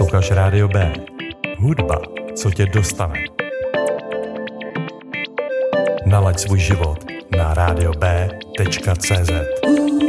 Posloucháš Rádio B. Hudba, co tě dostane. Nalaď svůj život na radiob.cz.